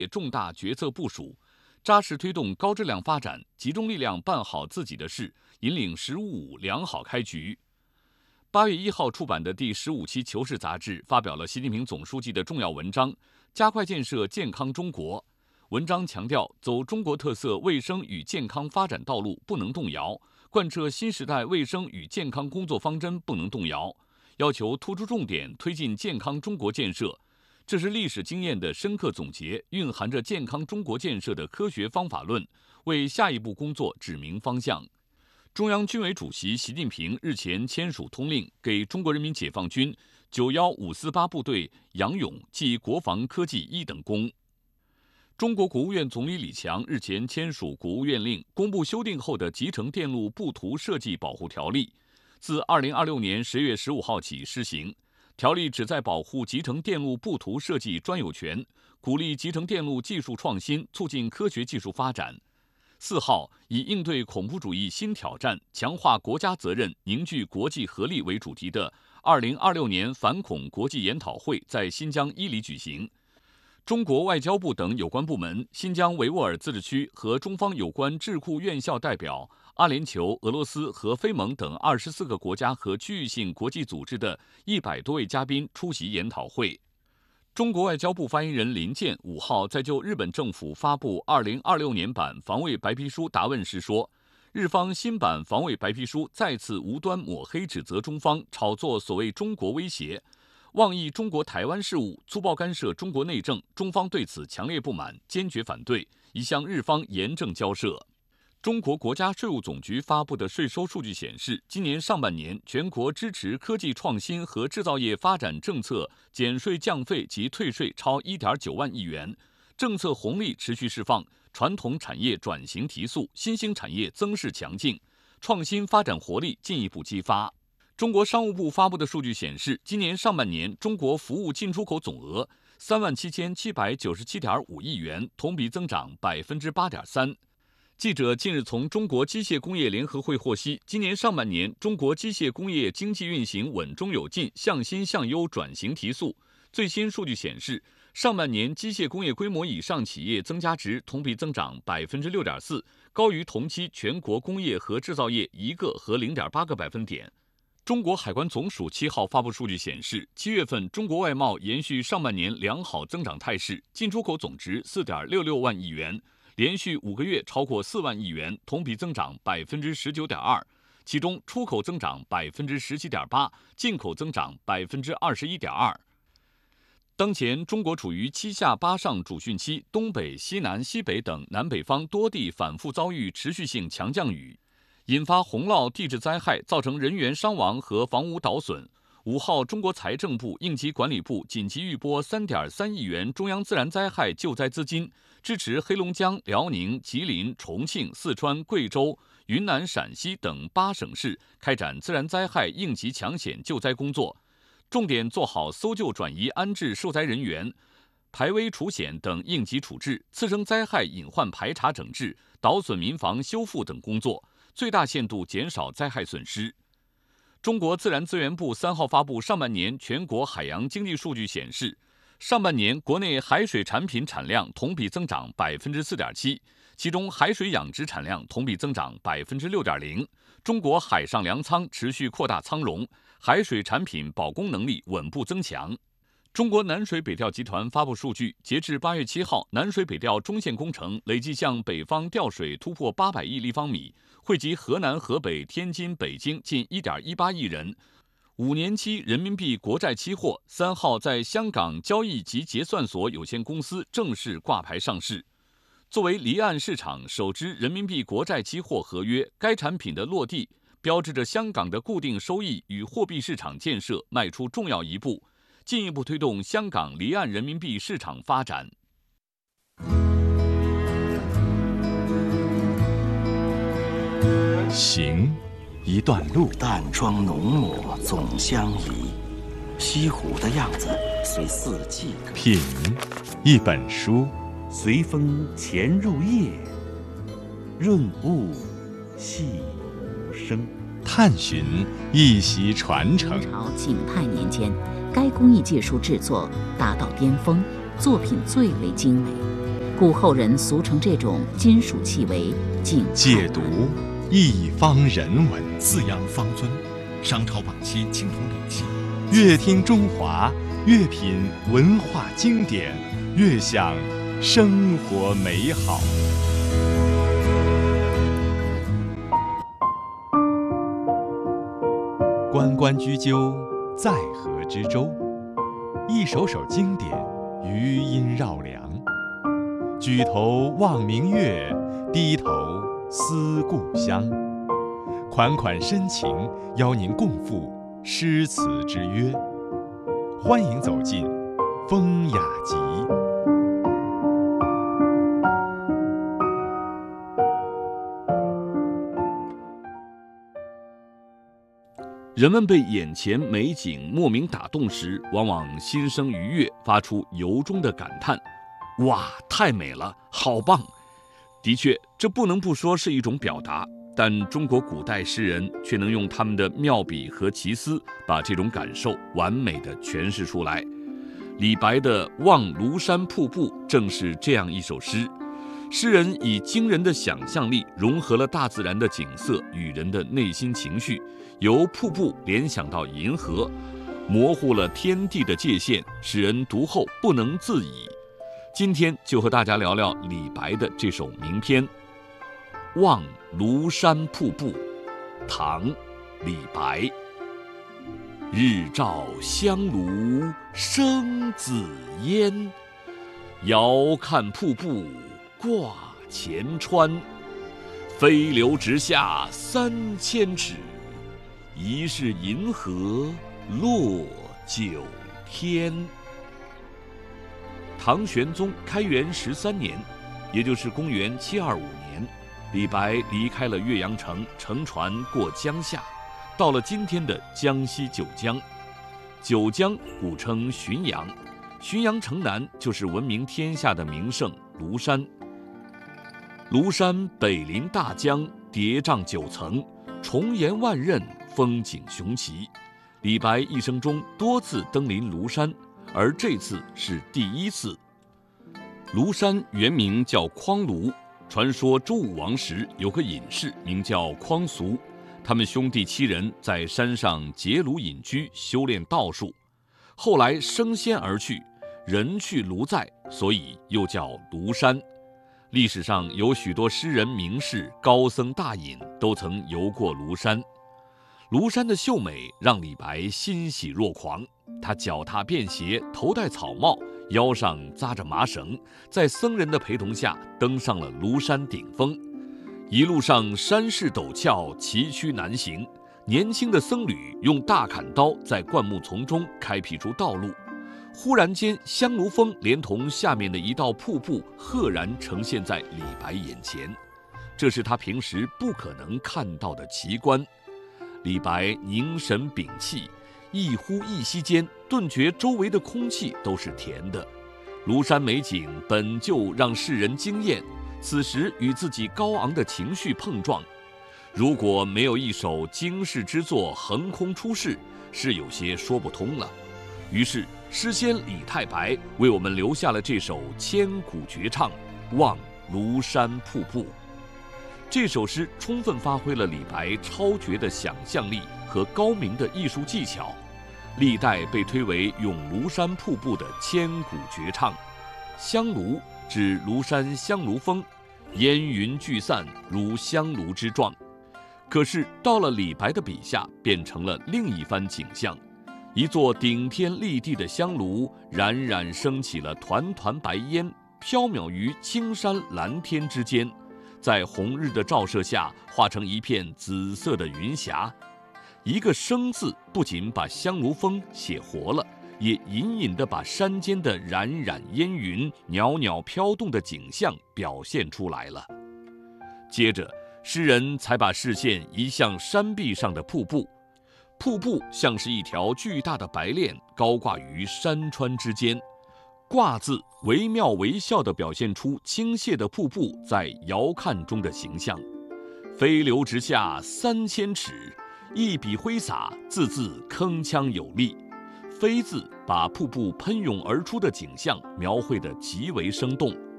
重大决策部署，扎实推动高质量发展，集中力量办好自己的事，引领“十五五”良好开局。8月1号出版的第15期《求是》杂志发表了习近平总书记的重要文章《加快建设健康中国》。文章强调，走中国特色卫生与健康发展道路不能动摇，贯彻新时代卫生与健康工作方针不能动摇，要求突出重点推进健康中国建设。这是历史经验的深刻总结，蕴含着健康中国建设的科学方法论，为下一步工作指明方向。中央军委主席习近平日前签署通令，给中国人民解放军91548部队杨勇记国防科技1等功。中国国务院总理李强日前签署国务院令，公布修订后的《集成电路布图设计保护条例》，自2026年10月15号起施行。条例旨在保护集成电路布图设计专有权，鼓励集成电路技术创新，促进科学技术发展。4号，以应对恐怖主义新挑战，强化国家责任，凝聚国际合力为主题的2026年反恐国际研讨会在新疆伊犁举行。中国外交部等有关部门、新疆维吾尔自治区和中方有关智库院校代表、阿联酋、俄罗斯和非盟等24个国家和区域性国际组织的100多位嘉宾出席研讨会。中国外交部发言人林健5号在就日本政府发布2026年版防卫白皮书答问时说，日方新版防卫白皮书再次无端抹黑指责中方炒作所谓中国威胁，妄议中国台湾事务，粗暴干涉中国内政，中方对此强烈不满，坚决反对，已向日方严正交涉。中国国家税务总局发布的税收数据显示，今年上半年全国支持科技创新和制造业发展政策减税降费及退税超1.9万亿元，政策红利持续释放，传统产业转型提速，新兴产业增势强劲，创新发展活力进一步激发。中国商务部发布的数据显示，今年上半年中国服务进出口总额37797.5亿元，同比增长8.3%。记者近日从中国机械工业联合会获悉，今年上半年中国机械工业经济运行稳中有进，向新向优转型提速。最新数据显示，上半年机械工业规模以上企业增加值同比增长6.4%，高于同期全国工业和制造业1个和0.8个百分点。中国海关总署7号发布数据显示，7月份中国外贸延续上半年良好增长态势，进出口总值4.66万亿元。连续5个月超过4万亿元，同比增长19.2%，其中出口增长17.8%，进口增长21.2%。当前中国处于7下8上主汛期，东北、西南、西北等南北方多地反复遭遇持续性强降雨，引发洪涝地质灾害，造成人员伤亡和房屋倒损。5号，中国财政部、应急管理部紧急预拨3.3亿元中央自然灾害救灾资金，支持黑龙江、辽宁、吉林、重庆、四川、贵州、云南、陕西等8省市开展自然灾害应急抢险救灾工作，重点做好搜救转移安置受灾人员、排危除险等应急处置、次生灾害隐患排查整治、倒损民房修复等工作，最大限度减少灾害损失。中国自然资源部3号发布上半年全国海洋经济数据显示，上半年国内海水产品产量同比增长4.7%，其中海水养殖产量同比增长6.0%。中国海上粮仓持续扩大仓容，海水产品保供能力稳步增强。中国南水北调集团发布数据，截至8月7号，南水北调中线工程累计向北方调水突破800亿立方米，惠及河南、河北、天津、北京近1.18亿人。5年期人民币国债期货3号在香港交易及结算所有限公司正式挂牌上市。作为离岸市场首支人民币国债期货合约，该产品的落地标志着香港的固定收益与货币市场建设迈出重要一步，进一步推动香港离岸人民币市场发展。 行一段路， 淡妆浓抹总相宜，西湖的样子随四季。 品一本书， 随风潜入夜，润物细无声。 探寻一席传承。 明朝景泰年间，该工艺技术制作达到巅峰，作品最为精美。 故后人俗称这种金属器为净菜。 解读一方人文， 四羊方尊，商朝晚期青铜礼器。 越听中华，越品文化经典，越享生活美好。关关雎鸠，在河之洲。一首首经典，余音绕梁。举头望明月，低头思故乡。款款深情，邀您共赴诗词之约。欢迎走进风雅集。 人们被眼前美景莫名打动时，往往心生愉悦，发出由衷的感叹：哇，太美了，好棒！的确，这不能不说是一种表达，但中国古代诗人却能用他们的妙笔和奇思，把这种感受完美地诠释出来。李白的《望庐山瀑布》正是这样一首诗。诗人以惊人的想象力融合了大自然的景色与人的内心情绪，由瀑布联想到银河，模糊了天地的界限，使人读后不能自已。今天就和大家聊聊李白的这首名篇《望庐山瀑布》，唐·李白。日照香炉生紫烟，遥看瀑布挂前川。飞流直下3000尺，疑是银河落九天。唐玄宗开元13年，也就是公元725年，李白离开了岳阳城，乘船过江夏，到了今天的江西九江。九江古称浔阳，浔阳城南就是闻名天下的名胜庐山。庐山北临大江，叠嶂9层，重岩万仞，风景雄奇。李白一生中多次登临庐山，而这次是第1次。庐山原名叫匡庐，传说周武王时有个隐士名叫匡俗，他们兄弟7人在山上结庐隐居，修炼道术。后来升仙而去，人去庐在，所以又叫庐山。历史上有许多诗人名士、高僧大隐都曾游过庐山。庐山的秀美让李白欣喜若狂，他脚踏便鞋，头戴草帽，腰上扎着麻绳，在僧人的陪同下登上了庐山顶峰。一路上山势陡峭，崎岖难行，年轻的僧侣用大砍刀在灌木丛中开辟出道路。忽然间，香炉峰连同下面的一道瀑布赫然呈现在李白眼前，这是他平时不可能看到的奇观。李白凝神屏气，一呼一吸间，顿觉周围的空气都是甜的。庐山美景本就让世人惊艳，此时与自己高昂的情绪碰撞，如果没有一首经世之作横空出世，是有些说不通了。于是诗仙李太白为我们留下了这首千古绝唱《望庐山瀑布》。这首诗充分发挥了李白超绝的想象力和高明的艺术技巧，历代被推为咏庐山瀑布的千古绝唱。香炉指庐山香炉峰，烟云聚散，如香炉之状。可是到了李白的笔下，变成了另一番景象。一座顶天立地的香炉，冉冉升起了团团白烟，飘渺于青山蓝天之间，在红日的照射下，化成一片紫色的云霞。一个生字不仅把香炉峰写活了，也隐隐地把山间的冉冉烟云、袅袅飘动的景象表现出来了。接着，诗人才把视线移向山壁上的瀑布，瀑布像是一条巨大的白链，高挂于山川之间。挂字惟妙惟肖地表现出倾泻的瀑布在遥看中的形象。飞流直下3000尺，一笔挥洒，字字铿锵有力。飞字把瀑布喷涌而出的景象描绘得极为生动。